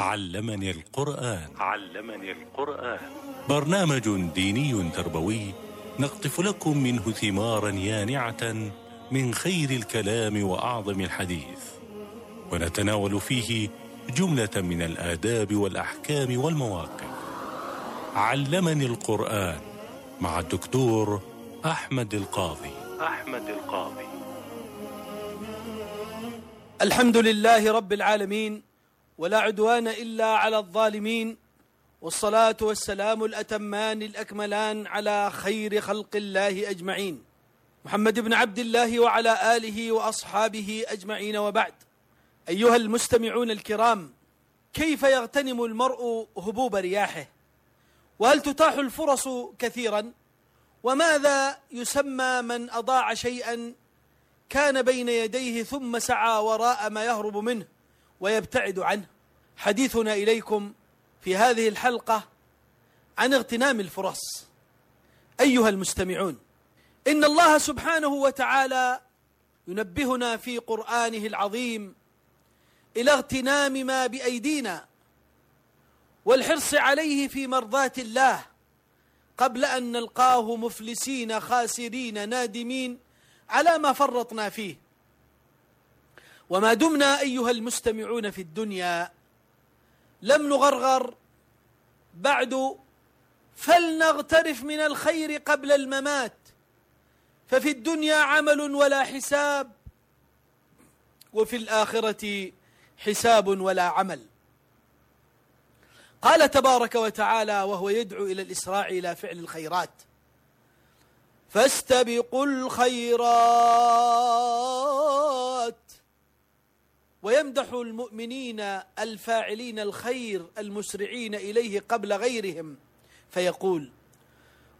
علمني القرآن برنامج ديني تربوي نقطف لكم منه ثمارا يانعة من خير الكلام وأعظم الحديث، ونتناول فيه جملة من الآداب والأحكام والمواقف. علمني القرآن مع الدكتور أحمد القاضي. الحمد لله رب العالمين، ولا عدوان إلا على الظالمين، والصلاة والسلام الأتمان الأكملان على خير خلق الله أجمعين، محمد بن عبد الله وعلى آله وأصحابه أجمعين، وبعد. أيها المستمعون الكرام، كيف يغتنم المرء هبوب رياحه؟ وهل تتاح الفرص كثيرا؟ وماذا يسمى من أضاع شيئا كان بين يديه ثم سعى وراء ما يهرب منه ويبتعد عنه؟ حديثنا إليكم في هذه الحلقة عن اغتنام الفرص. أيها المستمعون، إن الله سبحانه وتعالى ينبهنا في قرآنه العظيم إلى اغتنام ما بأيدينا والحرص عليه في مرضاة الله قبل أن نلقاه مفلسين خاسرين نادمين على ما فرطنا فيه. وما دمنا أيها المستمعون في الدنيا لم نغرغر بعد، فلنغترف من الخير قبل الممات، ففي الدنيا عمل ولا حساب، وفي الآخرة حساب ولا عمل. قال تبارك وتعالى وهو يدعو إلى الإسراع إلى فعل الخيرات: فاستبقوا الخيرات، ويمدح المؤمنين الفاعلين الخير المسرعين إليه قبل غيرهم، فيقول: